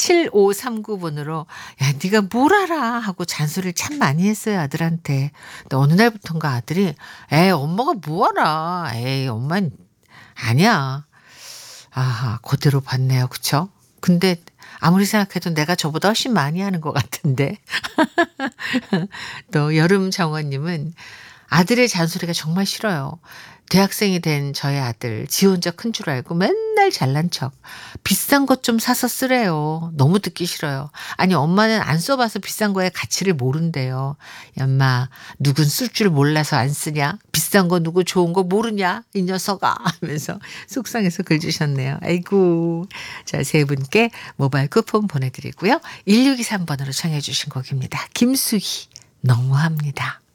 7539번으로 야 네가 뭘 알아 하고 잔소리를 참 많이 했어요 아들한테. 근데 어느 날부턴가 아들이 에이 엄마가 뭐 알아. 에이 엄만 아니야. 아하 그대로 봤네요. 그쵸? 근데 아무리 생각해도 내가 저보다 훨씬 많이 하는 것 같은데. 또 여름 정원님은 아들의 잔소리가 정말 싫어요. 대학생이 된 저희 아들 지 혼자 큰 줄 알고 맨날 잘난 척. 비싼 것 좀 사서 쓰래요. 너무 듣기 싫어요. 아니 엄마는 안 써봐서 비싼 거의 가치를 모른대요. 엄마 누군 쓸 줄 몰라서 안 쓰냐? 비싼 거 누구 좋은 거 모르냐? 이 녀석아 하면서 속상해서 글 주셨네요. 아이고. 자, 세 분께 모바일 쿠폰 보내드리고요. 1623번으로 청해 주신 곡입니다. 김수희 너무합니다.